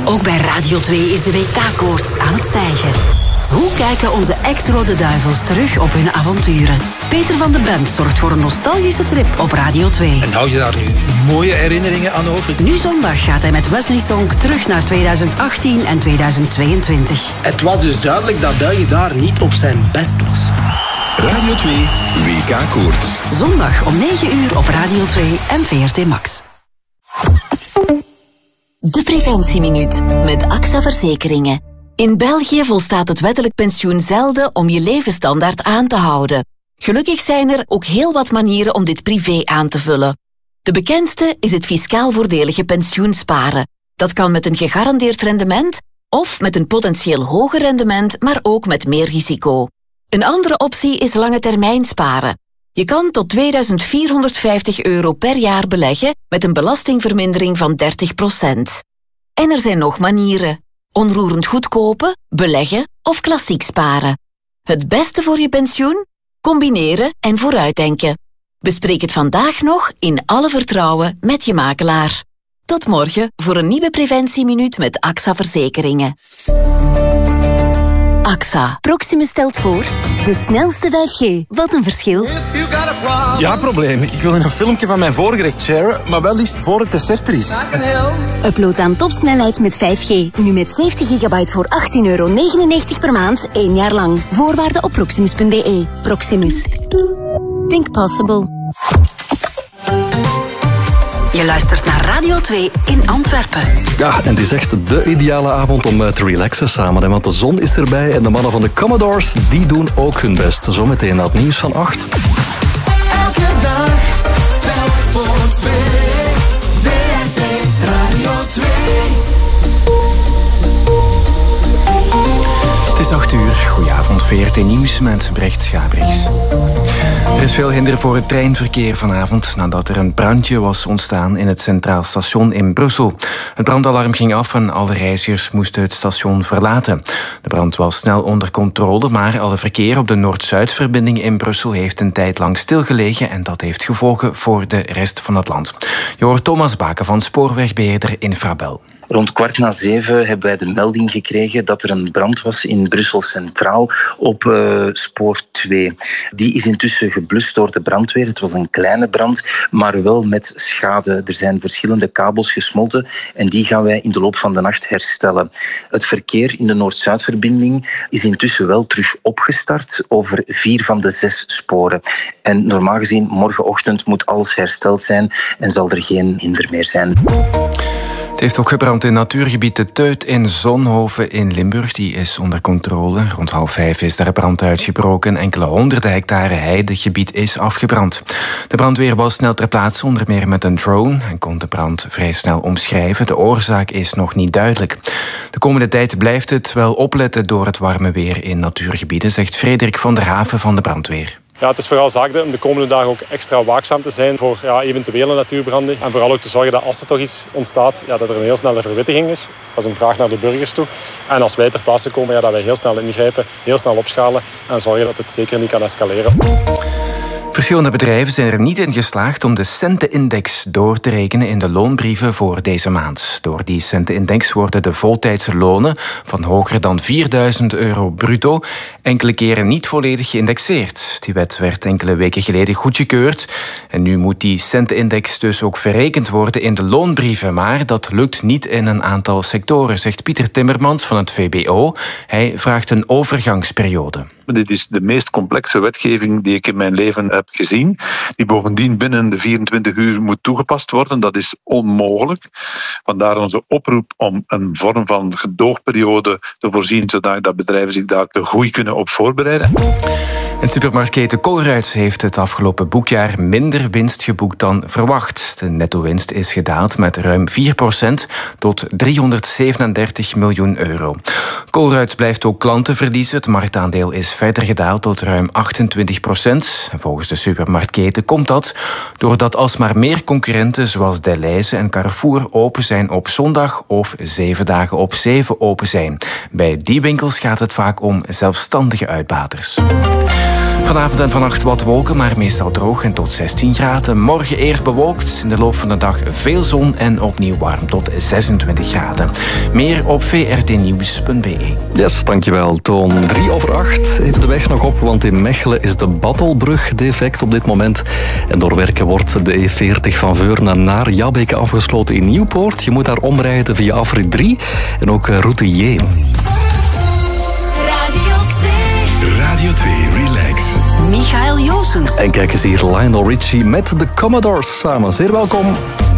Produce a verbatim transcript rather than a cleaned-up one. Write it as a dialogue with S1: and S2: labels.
S1: Ook bij Radio twee is de W K-koorts aan het stijgen. Hoe kijken onze ex-Rode Duivels terug op hun avonturen? Peter van de Bemt zorgt voor een nostalgische trip op Radio twee.
S2: En hou je daar nu mooie herinneringen aan over?
S1: Nu zondag gaat hij met Wesley Sonk terug naar tweeduizend achttien en tweeduizend tweeëntwintig.
S3: Het was dus duidelijk dat België daar niet op zijn best was.
S4: Radio twee W K-koorts.
S1: Zondag om negen uur op Radio twee en V R T Max.
S5: De Preventieminuut met A X A Verzekeringen. In België volstaat het wettelijk pensioen zelden om je levensstandaard aan te houden. Gelukkig zijn er ook heel wat manieren om dit privé aan te vullen. De bekendste is het fiscaal voordelige pensioensparen. Dat kan met een gegarandeerd rendement of met een potentieel hoger rendement, maar ook met meer risico. Een andere optie is lange termijn sparen. Je kan tot tweeduizend vierhonderdvijftig euro per jaar beleggen met een belastingvermindering van dertig procent. En er zijn nog manieren. Onroerend goed kopen, beleggen of klassiek sparen. Het beste voor je pensioen? Combineren en vooruitdenken. Bespreek het vandaag nog in alle vertrouwen met je makelaar. Tot morgen voor een nieuwe Preventieminuut met A X A Verzekeringen. A X A.
S6: Proximus stelt voor de snelste vijf G. Wat een verschil.
S7: Ja, probleem. Ik wil een filmpje van mijn voorgerecht sharen, maar wel liefst voor het dessert er is.
S6: Upload aan topsnelheid met vijf G. Nu met zeventig gigabyte voor achttien euro negenennegentig per maand, één jaar lang. Voorwaarden op proximus punt b e. Proximus. Think possible.
S1: Je luistert naar Radio twee in Antwerpen.
S8: Ja, en het is echt de ideale avond om te relaxen samen. Hè, want de zon is erbij en de mannen van de Commodores, die doen ook hun best. Zometeen na het nieuws van acht.
S9: Elke dag, telk voor twee. W R T Radio twee.
S10: Het is acht uur. Goedenavond, V R T Nieuws met Brecht Schabriks. Er is veel hinder voor het treinverkeer vanavond nadat er een brandje was ontstaan in het Centraal Station in Brussel. Het brandalarm ging af en alle reizigers moesten het station verlaten. De brand was snel onder controle, maar alle verkeer op de Noord-Zuid-verbinding in Brussel heeft een tijd lang stilgelegen en dat heeft gevolgen voor de rest van het land. Je hoort Thomas Baken van spoorwegbeheerder Infrabel.
S11: Rond kwart na zeven hebben wij de melding gekregen dat er een brand was in Brussel Centraal op uh, spoor twee. Die is intussen geblust door de brandweer. Het was een kleine brand, maar wel met schade. Er zijn verschillende kabels gesmolten en die gaan wij in de loop van de nacht herstellen. Het verkeer in de Noord-Zuid-verbinding is intussen wel terug opgestart over vier van de zes sporen. En normaal gezien, morgenochtend moet alles hersteld zijn en zal er geen hinder meer zijn.
S10: Het heeft ook gebrand in natuurgebied De Teut in Zonhoven in Limburg. Die is onder controle. Rond half vijf is daar brand uitgebroken. Enkele honderden hectare heidegebied is afgebrand. De brandweer was snel ter plaatse, onder meer met een drone, en kon de brand vrij snel omschrijven. De oorzaak is nog niet duidelijk. De komende tijd blijft het wel opletten door het warme weer in natuurgebieden, zegt Frederik van der Haven van de brandweer.
S12: Ja, het is vooral zaak om de komende dagen ook extra waakzaam te zijn voor ja, eventuele natuurbranden. En vooral ook te zorgen dat als er toch iets ontstaat, ja, dat er een heel snelle verwittiging is. Dat is een vraag naar de burgers toe. En als wij ter plaatse komen, ja, dat wij heel snel ingrijpen, heel snel opschalen en zorgen dat het zeker niet kan escaleren.
S10: Verschillende bedrijven zijn er niet in geslaagd om de centenindex door te rekenen in de loonbrieven voor deze maand. Door die centenindex worden de voltijdse lonen van hoger dan vierduizend euro bruto enkele keren niet volledig geïndexeerd. Die wet werd enkele weken geleden goedgekeurd en nu moet die centenindex dus ook verrekend worden in de loonbrieven. Maar dat lukt niet in een aantal sectoren, zegt Pieter Timmermans van het V B O. Hij vraagt een overgangsperiode.
S13: Dit is de meest complexe wetgeving die ik in mijn leven heb gezien, die bovendien binnen de vierentwintig uur moet toegepast worden. Dat is onmogelijk. Vandaar onze oproep om een vorm van gedoogperiode te voorzien, zodat bedrijven zich daar te goed kunnen op voorbereiden.
S10: En supermarktketen Colruyt heeft het afgelopen boekjaar minder winst geboekt dan verwacht. De netto-winst is gedaald met ruim vier procent tot driehonderdzevenendertig miljoen euro. Colruyt blijft ook klanten verliezen. Het marktaandeel is verder gedaald tot ruim achtentwintig procent. Volgens de supermarktketen komt dat doordat alsmaar meer concurrenten zoals Delhaize en Carrefour open zijn op zondag of zeven dagen op zeven open zijn. Bij die winkels gaat het vaak om zelfstandige uitbaters. Vanavond en vannacht wat wolken, maar meestal droog en tot zestien graden. Morgen eerst bewolkt, in de loop van de dag veel zon en opnieuw warm tot zesentwintig graden. Meer op v r t nieuws punt b e.
S8: Yes, dankjewel Toon. Drie over acht. Even de weg nog op, want in Mechelen is de Battelbrug defect op dit moment. En door werken wordt de E veertig van Veurne naar Jabbeke afgesloten in Nieuwpoort. Je moet daar omrijden via afrit drie en ook route J.
S4: Radio twee Relax.
S1: Michael Joosens.
S8: En kijk eens hier, Lionel Richie met de Commodores samen. Zeer welkom.